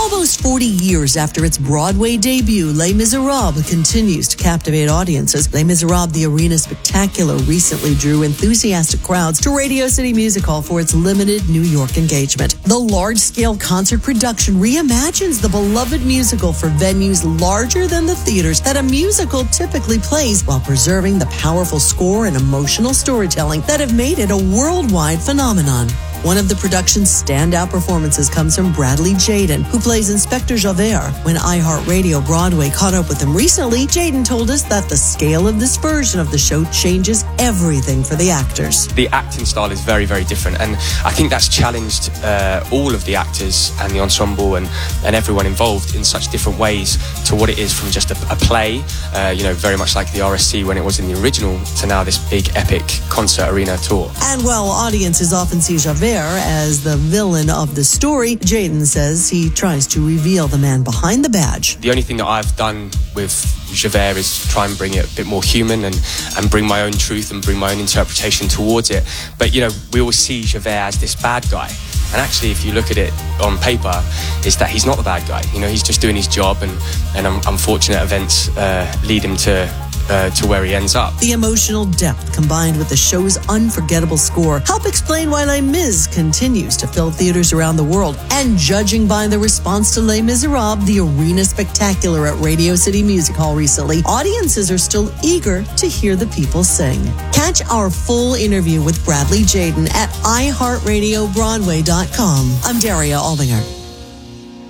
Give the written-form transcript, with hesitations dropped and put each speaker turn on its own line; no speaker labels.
Almost 40 years after its Broadway debut, Les Miserables continues to captivate audiences. Les Miserables, the Arena Spectacular, recently drew enthusiastic crowds to Radio City Music Hall for its limited New York engagement. The large-scale concert production reimagines the beloved musical for venues larger than the theaters that a musical typically plays, while preserving the powerful score and emotional storytelling that have made it a worldwide phenomenon. One of the production's standout performances comes from Bradley Jaden, who plays Inspector Javert. When iHeartRadio Broadway caught up with him recently, Jaden told us that the scale of this version of the show changes everything for the actors.
The acting style is very, very different, and I think that's challenged all of the actors and the ensemble and everyone involved in such different ways to what it is from just a play, very much like the RSC when it was in the original, to now this big epic concert arena tour.
And while audiences often see Javert as the villain of the story, Jaden says he tries to reveal the man behind the badge.
The only thing that I've done with Javert is try and bring it a bit more human and bring my own truth and bring my own interpretation towards it. But, we always see Javert as this bad guy. And actually, if you look at it on paper, is that he's not the bad guy. He's just doing his job, and unfortunate events lead him to where he ends up.
The emotional depth combined with the show's unforgettable score help explain why Les Mis continues to fill theaters around the world. And judging by the response to Les Miserables, the Arena Spectacular at Radio City Music Hall recently, audiences are still eager to hear the people sing. Catch our full interview with Bradley Jaden at iHeartRadioBroadway.com. I'm Daria Albinger.